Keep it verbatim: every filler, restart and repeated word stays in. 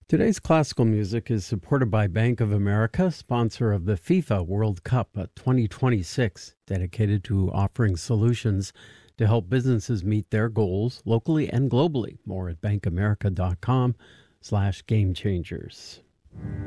Today's classical music is supported by Bank of America, sponsor of the FIFA World Cup twenty twenty-six, dedicated to offering solutions to help businesses meet their goals locally and globally. More at bankamerica.com slash game changers.